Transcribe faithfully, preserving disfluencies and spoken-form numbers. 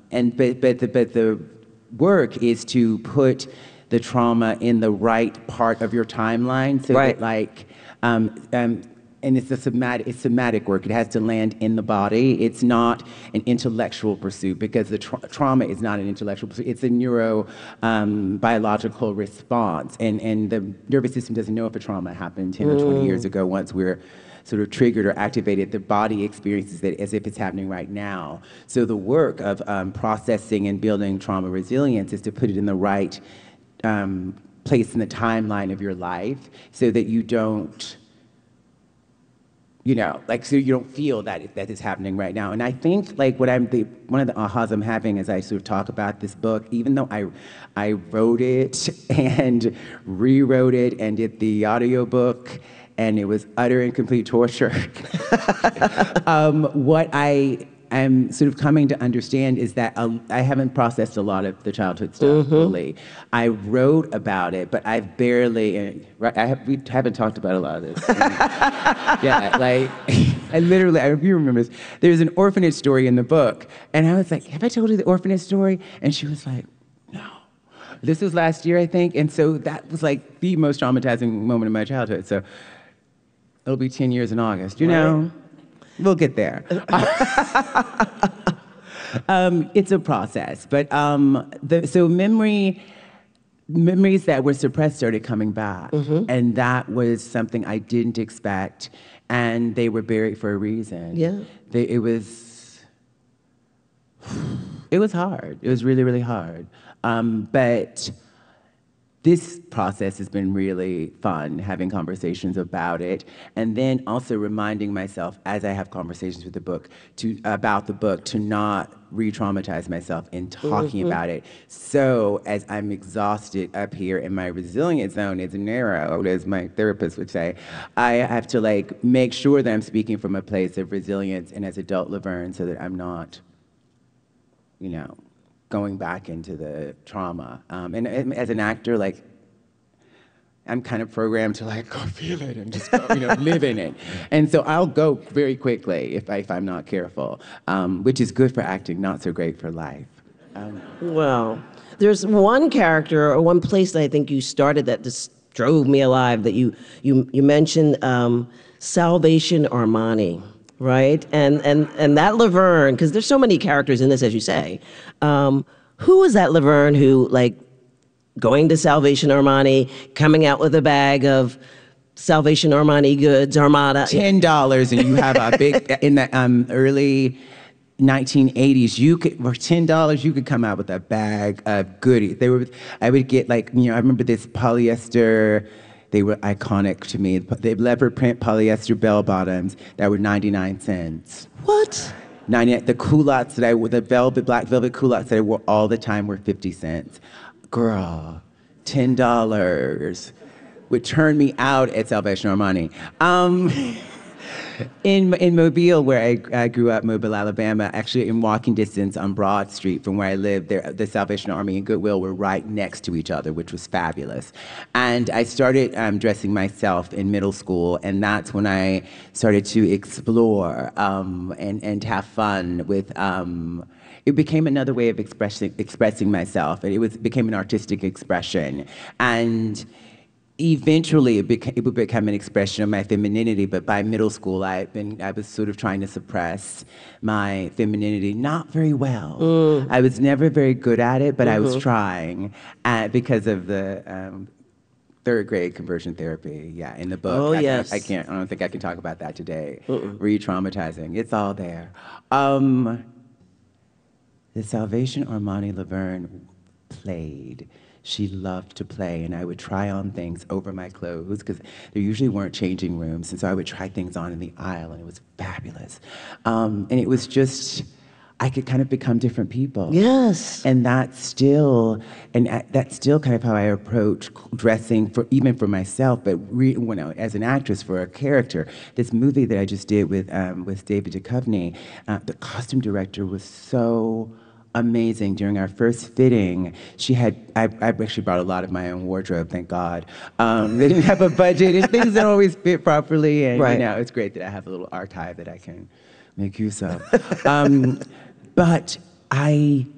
and but but the, but the work is to put the trauma in the right part of your timeline, so right. that like, um, um, and it's a somatic, it's somatic work. It has to land in the body. It's not an intellectual pursuit, because the tra trauma is not an intellectual pursuit. It's a neuro um, biological response, and and the nervous system doesn't know if a trauma happened ten mm. or twenty years ago. Once we're sort of triggered or activated, the body experiences it as if it's happening right now. So the work of um, processing and building trauma resilience is to put it in the right um, place in the timeline of your life, so that you don't, you know, like, so you don't feel that it, that is happening right now. And I think, like, what I'm, the, one of the ahas I'm having as I sort of talk about this book, even though I, I wrote it and rewrote it and did the audiobook, and it was utter and complete torture. um, what I am sort of coming to understand is that uh, I haven't processed a lot of the childhood stuff mm-hmm. fully. I wrote about it, but I've barely, uh, I have, we haven't talked about a lot of this. Yeah, like, I literally, I hope you remember this, there's an orphanage story in the book, and I was like, have I told you the orphanage story? And she was like, no. This was last year, I think, and so that was like the most traumatizing moment of my childhood. So it'll be ten years in August, you right. know? We'll get there. um, it's a process, but um, the, so memory, memories that were suppressed started coming back, mm-hmm. and that was something I didn't expect, and they were buried for a reason. Yeah. They, it was, it was hard. It was really, really hard. Um, but this process has been really fun, having conversations about it, and then also reminding myself, as I have conversations with the book, to about the book, to not re-traumatize myself in talking mm-hmm. about it. So, as I'm exhausted up here in my resilience zone, it's narrow, as my therapist would say, I have to like make sure that I'm speaking from a place of resilience and as adult Laverne, so that I'm not, you know, going back into the trauma. Um, and, and as an actor, like, I'm kind of programmed to like, go feel it and just go, you know, live in it. And so I'll go very quickly if, I, if I'm not careful, um, which is good for acting, not so great for life. Um, well, there's one character or one place that I think you started that just drove me alive, that you, you, you mentioned um, Salvation Armani. Right, and and and that Laverne, because there's so many characters in this, as you say. Um, who was that Laverne who, like, going to Salvation Armani, coming out with a bag of Salvation Armani goods, Armada, ten dollars, and you have a big in the um, early nineteen eighties. You could for ten dollars, you could come out with a bag of goodies. They were, I would get like, you know, I remember this polyester. They were iconic to me. The leopard print polyester bell bottoms that were ninety-nine cents. What? ninety-nine, the culottes that I wore, the velvet, black velvet culottes that I wore all the time were fifty cents. Girl, ten dollars would turn me out at Salvation Armani. Um, in, in Mobile, where I, I grew up, Mobile, Alabama, actually in walking distance on Broad Street from where I lived, there, the Salvation Army and Goodwill were right next to each other, which was fabulous. And I started um, dressing myself in middle school, and that's when I started to explore um, and, and have fun with, um, it became another way of expressing, expressing myself, and it was, became an artistic expression. And eventually, it, beca it would become an expression of my femininity, but by middle school, I had been, I was sort of trying to suppress my femininity, not very well. Mm. I was never very good at it, but mm-hmm. I was trying, uh, because of the um, third grade conversion therapy, yeah, in the book. Oh, I, yes. I, I can't, I don't think I can talk about that today. Mm-mm. Re-traumatizing, it's all there. Um, the Salvation Armani Laverne played. She loved to play, and I would try on things over my clothes, because there usually weren't changing rooms, and so I would try things on in the aisle, and it was fabulous. Um, and it was just, I could kind of become different people. Yes. And that's still, and that's still kind of how I approach dressing, for even for myself, but re, you know, as an actress for a character. This movie that I just did with, um, with David Duchovny, uh, the costume director was so amazing. During our first fitting, she had, I, I actually brought a lot of my own wardrobe, thank God. Um, they didn't have a budget, and things don't always fit properly, and right. you know, it's great that I have a little archive that I can make use of. um, but I